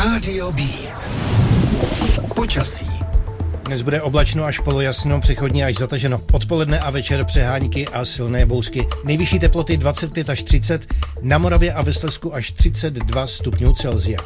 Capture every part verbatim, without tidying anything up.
Rádio B. Počasí. Dnes bude oblačno až polojasno, přechodně až zataženo. Odpoledne a večer přehánky a silné bouřky. Nejvyšší teploty dvacet pět až třicet, na Moravě a ve Slezsku až třicet dva stupňů Celsia.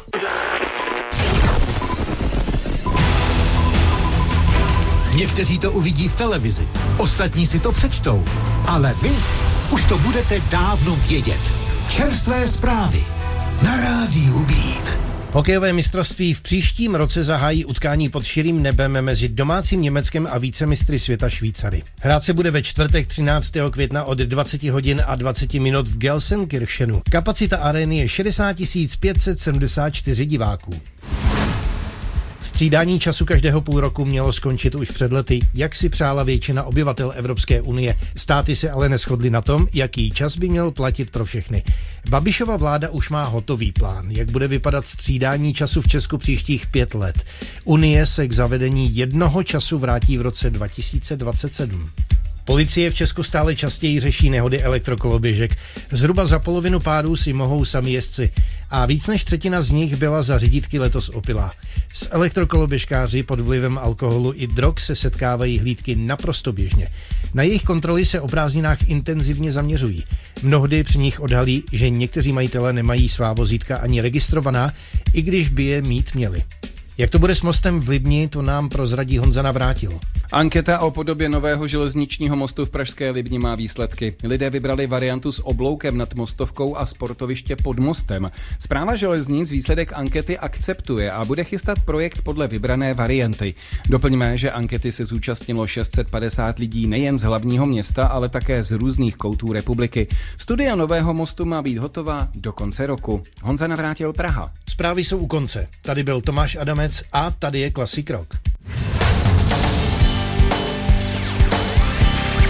Někteří to uvidí v televizi, ostatní si to přečtou, ale vy už to budete dávno vědět. Čerstvé zprávy na Rádiu Beat. Hokejové mistrovství v příštím roce zahájí utkání pod širým nebem mezi domácím Německem a vícemistry světa Švýcary. Hrát se bude ve čtvrtek třináctého května od dvacet hodin a dvacet minut v Gelsenkirchenu. Kapacita arény je šedesát tisíc pět set sedmdesát čtyři diváků. Střídání času každého půl roku mělo skončit už před lety, jak si přála většina obyvatel Evropské unie. Státy se ale neshodly na tom, jaký čas by měl platit pro všechny. Babišova vláda už má hotový plán, jak bude vypadat střídání času v Česku příštích pět let. Unie se k zavedení jednoho času vrátí v roce dva tisíce dvacet sedm. Policie v Česku stále častěji řeší nehody elektrokoloběžek. Zhruba za polovinu pádů si mohou sami jezdci a víc než třetina z nich byla za řídítky letos opilá. S elektrokoloběžkáři pod vlivem alkoholu i drog se setkávají hlídky naprosto běžně. Na jejich kontroly se o prázdninách intenzivně zaměřují. Mnohdy při nich odhalí, že někteří majitelé nemají svá vozítka ani registrovaná, i když by je mít měli. Jak to bude s mostem v Libni, to nám prozradí Honza Navrátil. Anketa o podobě nového železničního mostu v pražské Libni má výsledky. Lidé vybrali variantu s obloukem nad mostovkou a sportoviště pod mostem. Správa železnic výsledek ankety akceptuje a bude chystat projekt podle vybrané varianty. Doplňme, že ankety se zúčastnilo šest set padesát lidí nejen z hlavního města, ale také z různých koutů republiky. Studia nového mostu má být hotová do konce roku. Honza Navrátil, Praha. Zprávy jsou u konce. Tady byl Tomáš Adamec a tady je Classic Rock.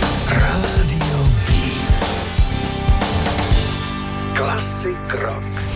Rádio B. Classic Rock.